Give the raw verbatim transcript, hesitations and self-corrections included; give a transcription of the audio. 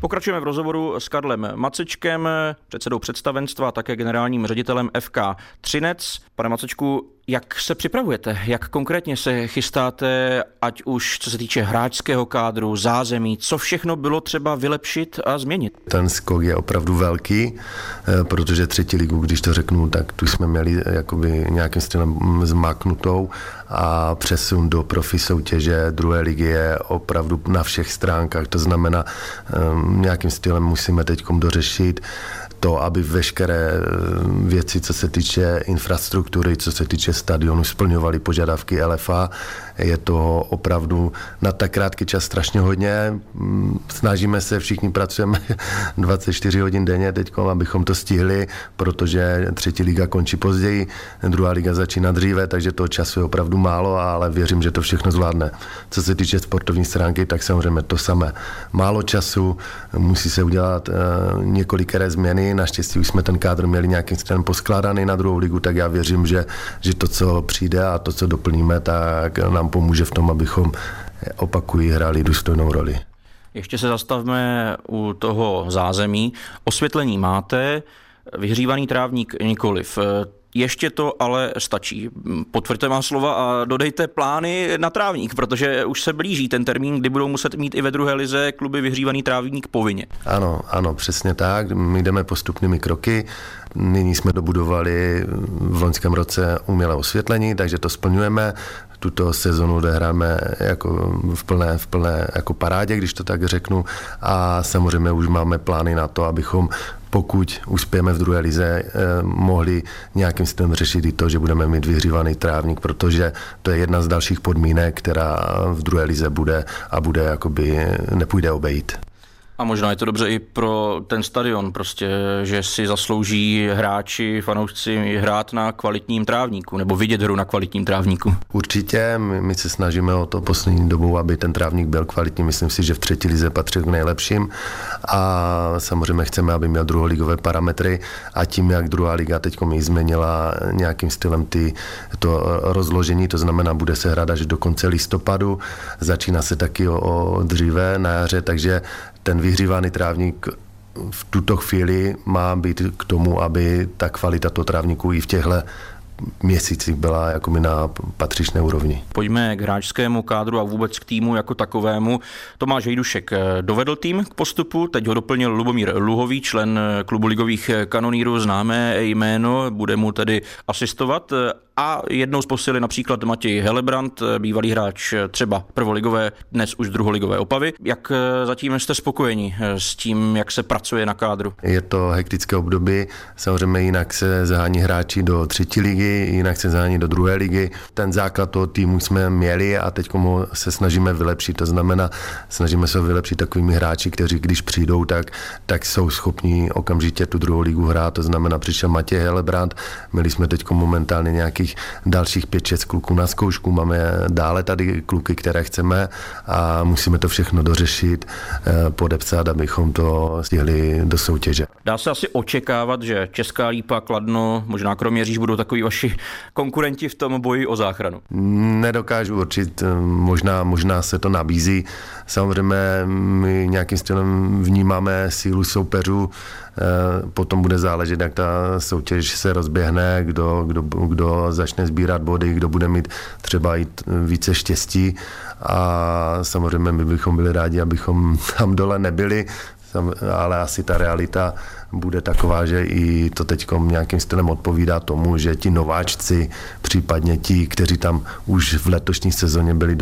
Pokračujeme v rozhovoru s Karlem Macečkem, předsedou představenstva a také generálním ředitelem F K Třinec. Pane Macečku, jak se připravujete? Jak konkrétně se chystáte, ať už co se týče hráčského kádru, zázemí, co všechno bylo třeba vylepšit a změnit? Ten skok je opravdu velký, protože třetí ligu, když to řeknu, tak tu jsme měli jakoby nějakým stylem zmáknutou a přesun do profi soutěže druhé ligy je opravdu na všech stránkách. To znamená, nějakým stylem musíme teďkom dořešit to, aby veškeré věci, co se týče infrastruktury, co se týče stadionu, splňovaly požadavky L F A. Je to opravdu na tak krátký čas strašně hodně. Snažíme se, všichni pracujeme dvacet čtyři hodin denně teďko, abychom to stihli, protože třetí liga končí později, druhá liga začíná dříve, takže toho času je opravdu málo, ale věřím, že to všechno zvládne. Co se týče sportovní stránky, tak samozřejmě to samé. Málo času, musí se udělat uh, několikeré změny. Naštěstí už jsme ten kádr měli nějakým stylem poskládaný na druhou ligu, tak já věřím, že, že to, co přijde a to, co doplníme, tak nám pomůže v tom, abychom, opakují, hráli důstojnou roli. Ještě se zastavme u toho zázemí. Osvětlení máte, vyhřívaný trávník nikoliv. Ještě to ale stačí. Potvrďte má slova a dodejte plány na trávník, protože už se blíží ten termín, kdy budou muset mít i ve druhé lize kluby vyhřívaný trávník povinně. Ano, ano, přesně tak. My jdeme postupnými kroky. Nyní jsme dobudovali v loňském roce umělé osvětlení, takže to splňujeme. Tuto sezonu odehráme jako v plné, v plné jako parádě, když to tak řeknu. A samozřejmě už máme plány na to, abychom, pokud uspějeme v druhé lize, eh, mohli nějakým stylem řešit i to, že budeme mít vyhřívaný trávník, protože to je jedna z dalších podmínek, která v druhé lize bude a bude jakoby nepůjde obejít. A možná je to dobře i pro ten stadion, prostě, že si zaslouží hráči, fanoušci hrát na kvalitním trávníku, nebo vidět hru na kvalitním trávníku. Určitě, my, my se snažíme o to poslední dobou, aby ten trávník byl kvalitní. Myslím si, že v třetí lize patří k nejlepším a samozřejmě chceme, aby měl druholigové parametry a tím, jak druhá liga teď mi změnila nějakým stylem ty, to rozložení, to znamená, bude se hrát až do konce listopadu, začíná se taky o, o dříve na jaře, takže ten vyhřívaný trávník v tuto chvíli má být k tomu, aby ta kvalita toho trávníku i v těchto měsících byla jakoby na patřičné úrovni. Pojďme k hráčskému kádru a vůbec k týmu jako takovému. Tomáš Hejdušek dovedl tým k postupu, teď ho doplnil Lubomír Luhový, člen klubu ligových kanonýrů, známé jméno, bude mu tedy asistovat. A jednou z posily například Matěj Helebrant, bývalý hráč třeba prvoligové, dnes už druholigové Opavy. Jak zatím jste spokojeni s tím, jak se pracuje na kádru? Je to hektické období, samozřejmě jinak se zahání hráči do třetí ligy, jinak se zahání do druhé ligy. Ten základ toho týmu jsme měli a teď se snažíme vylepšit. To znamená, snažíme se vylepšit takovými hráči, kteří když přijdou, tak, tak jsou schopni okamžitě tu druhou ligu hrát. To znamená, přišel Matěj Helebrant, měli jsme teď momentálně nějaký dalších pět šest kluků na zkoušku, máme dále tady kluky, které chceme a musíme to všechno dořešit, podepsat, abychom to stihli do soutěže. Dá se asi očekávat, že Česká Lípa, Kladno, možná Kroměříž budou takový vaši konkurenti v tom boji o záchranu? Nedokážu určit, možná, možná se to nabízí. Samozřejmě my nějakým stylem vnímáme sílu soupeřů, potom bude záležet, jak ta soutěž se rozběhne, kdo, kdo, kdo začne sbírat body, kdo bude mít třeba i více štěstí a samozřejmě my bychom byli rádi, abychom tam dole nebyli, ale asi ta realita bude taková, že i to teďkom nějakým stylem odpovídá tomu, že ti nováčci, případně ti, kteří tam už v letošní sezóně byli